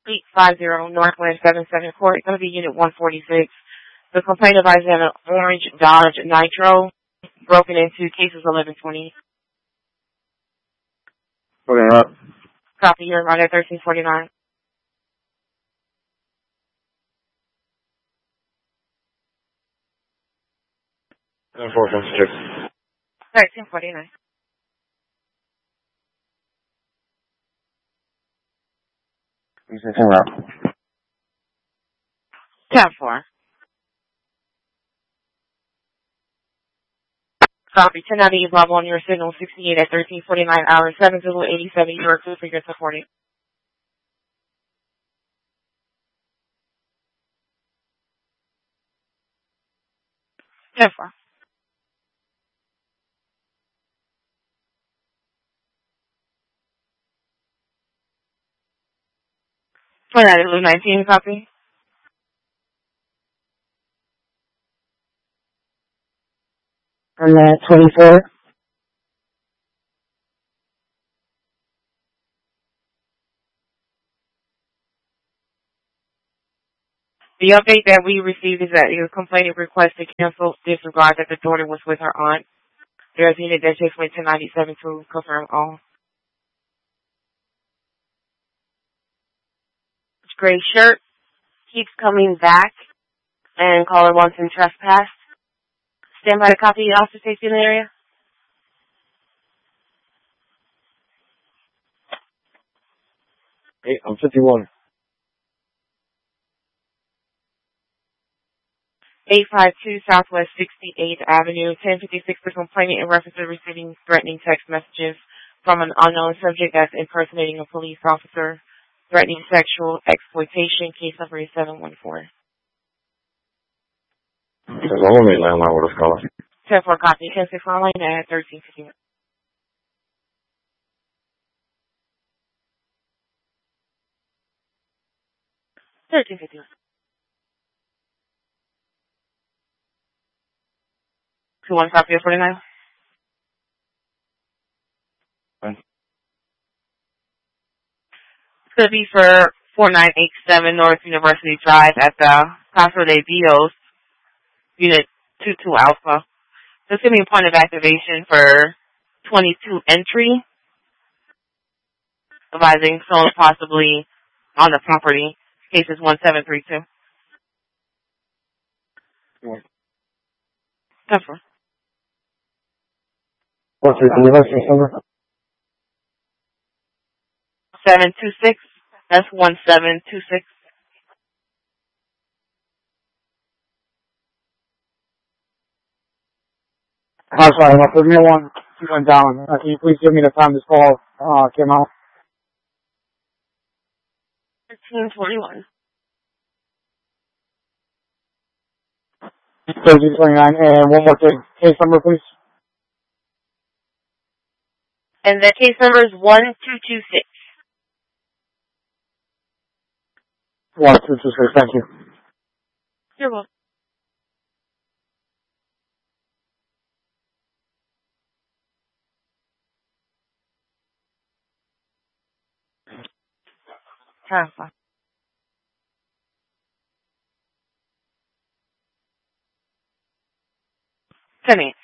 850 Northwest 77 Court. It's going to be Unit 146. The complaint advises that an orange Dodge Nitro broken into cases 1120. Okay, up. Copy, you're right at 1349. And 456. 1349. You said 10 route. 10-4. Copy, 1090 level on your signal 68 at 1349 hours, 7087, you're clear for your supporting. Ten four. For that, Blue 19, copy. And that 24. The update that we received is that your complainant requested cancel disregard that the daughter was with her aunt. There's a unit that just went to 97 to confirm all. Gray shirt keeps coming back and caller wants him trespassed. Stand by to copy the officer safety in the area. Hey, I'm 51. 852 Southwest 68th Avenue, 1056 for complainant in reference to receiving threatening text messages from an unknown subject that's impersonating a police officer, threatening sexual exploitation, case number is 714. Because I'm going to make landline with us, caller. 10-4 copy, 10-6 online at 1351. Who wants copy of 49? Fine. It's going to be for 4987 North University Drive at the Casa de Dios, Unit 22 Alpha. This is going to be a point of activation for 22 entry, advising someone possibly on the property. Case is 1732. What? Tougher. What's the license number? 726. That's 1726. I'm sorry, my premier one went down. Can you please give me the time this call came out? 1341. 1329. And one more thing. Case number, please. And the case number is 1226. 1226. Thank you. You're welcome. Terrifying. Come in.